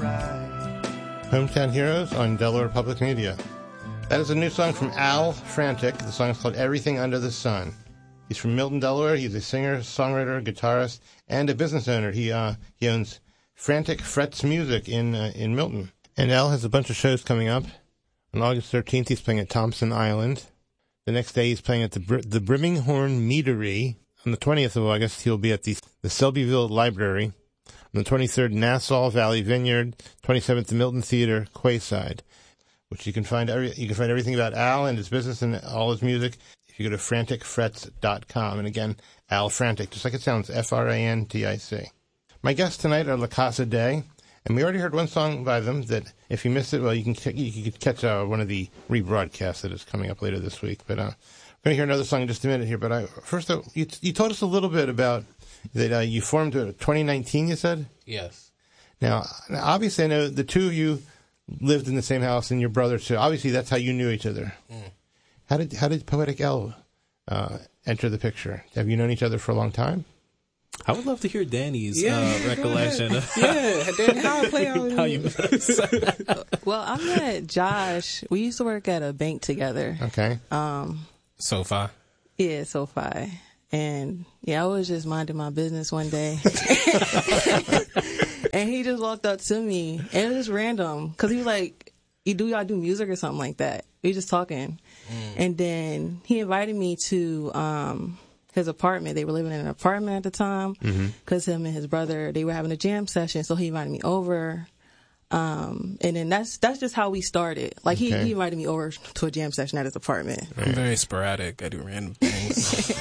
Hometown Heroes on Delaware Public Media. That is a new song from Al Frantic. The song is called Everything Under the Sun. He's from Milton, Delaware. He's a singer, songwriter, guitarist, and a business owner. He owns Frantic Frets Music in Milton. And Al has a bunch of shows coming up. On August 13th, he's playing at Thompson Island. The next day, he's playing at the Birminghorn Meadery. On the 20th of August, he'll be at the Selbyville Library. On the 23rd, Nassau Valley Vineyard. 27th, the Milton Theater, Quayside. Which you can find everything about Al and his business and all his music if you go to franticfrets.com. And again, Al Frantic, just like it sounds, Frantic. My guests tonight are La Casa Day, and we already heard one song by them that if you missed it, well, you can catch one of the rebroadcasts that is coming up later this week. But we're going to hear another song in just a minute here. But first, you told us a little bit about that you formed in 2019, you said? Yes. Now, obviously, I know the two of you lived in the same house, and your brother too. Obviously, that's how you knew each other. How did Poetic Elf enter the picture? Have you known each other for a long time? I would love to hear Danny's recollection. Danny, how you met? Well, I met Josh. We used to work at a bank together. Okay. SoFi. Yeah, SoFi. And I was just minding my business one day. And he just walked up to me. And it was random. Because he was like, y'all do music or something like that? We were just talking. And then he invited me to his apartment. They were living in an apartment at the time. Because him and his brother, they were having a jam session. So he invited me over. And then that's just how we started. Like he invited me over to a jam session at his apartment. I'm very sporadic. I do random things.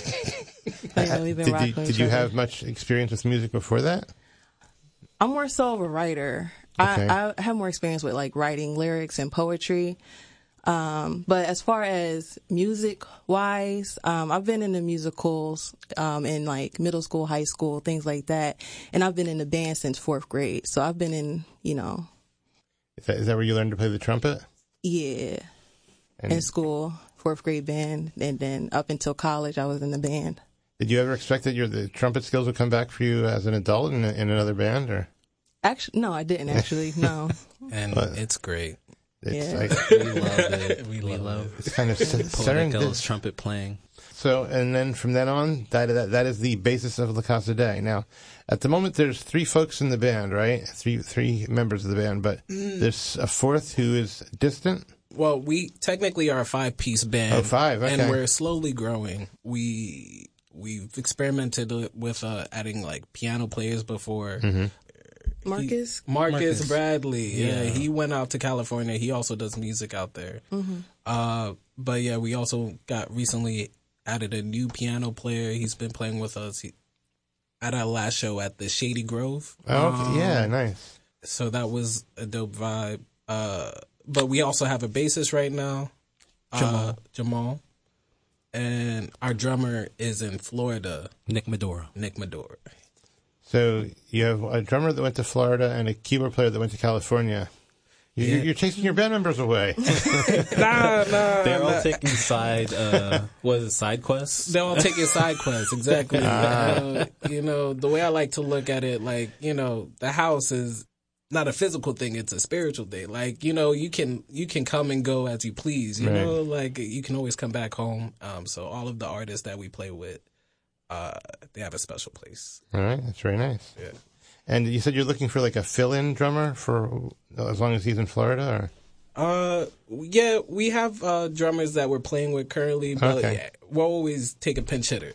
Did you have much experience with music before that? I'm more so of a writer. Okay. I have more experience with like writing lyrics and poetry. But as far as music wise, I've been in the musicals, in like middle school, high school, things like that. And I've been in the band since 4th grade. So I've been in, Is that where you learned to play the trumpet? Yeah. In school, 4th grade band. And then up until college, I was in the band. Did you ever expect that the trumpet skills would come back for you as an adult in another band, or? Actually, no, I didn't actually. No. And it's great. We love it. We love it. It's kind of Poetic Elf's trumpet playing. So, and then from then on, that is the basis of La Casa Day. Now, at the moment, there's 3 folks in the band, right? Three members of the band, but there's a 4th who is distant. Well, we technically are a 5-piece band. Oh, 5, okay. And we're slowly growing. We've experimented with adding like piano players before. Marcus Bradley. Yeah, he went out to California. He also does music out there. But yeah, we also recently added a new piano player. He's been playing with us at our last show at the Shady Grove. Oh, yeah, nice. So that was a dope vibe. But we also have a bassist right now, Jamal. And our drummer is in Florida. Nick Medora. So you have a drummer that went to Florida and a keyboard player that went to California. You're chasing your band members away. Nah. They're all taking side quests? They're all taking side quests, exactly. The way I like to look at it, like, the house is not a physical thing, it's a spiritual thing. Like, you can come and go as you please, you know, like you can always come back home. So all of the artists that we play with, they have a special place. All right, that's very nice. Yeah. And you said you're looking for like a fill-in drummer for as long as he's in Florida, or? Yeah, we have drummers that we're playing with currently, but we'll always take a pinch hitter.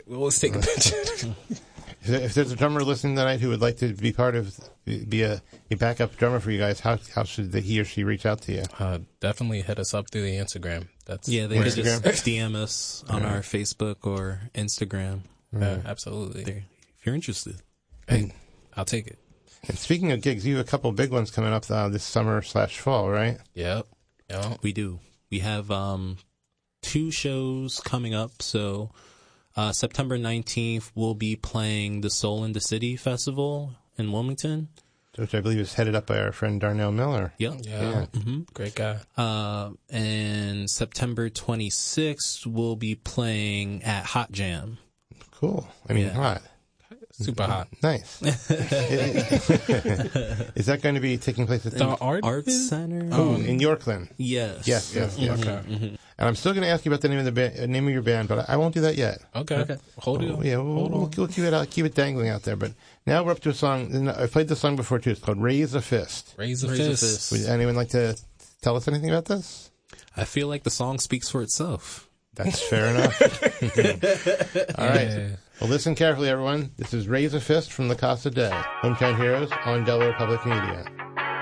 If there's a drummer listening tonight who would like to be be a backup drummer for you guys, how should he or she reach out to you? Definitely hit us up through the Instagram. They can just DM us on our Facebook or Instagram. Absolutely. If you're interested. Hey, I'll take it. And speaking of gigs, you have a couple of big ones coming up this summer/fall, right? Yep. We do. We have 2 shows coming up. So September 19th, we'll be playing the Soul in the City Festival in Wilmington. Which I believe is headed up by our friend Darnell Miller. Yeah. Great guy. And September 26th, we'll be playing at Hot Jam. Cool. Hot. Super hot. Nice. Is that going to be taking place at The art Center? in Yorkland? Yes. Yes. Okay. And I'm still going to ask you about the name of the name of your band, but I won't do that yet. Okay. Hold it. Yeah, we'll keep it out, keep it dangling out there. But now we're up to a song. I played the song before too. It's called "Raise a Fist." Raise a fist. Would anyone like to tell us anything about this? I feel like the song speaks for itself. That's fair enough. All right. Yeah. Well, listen carefully, everyone. This is "Raise a Fist" from the Casa de Hometown Heroes on Delaware Public Media.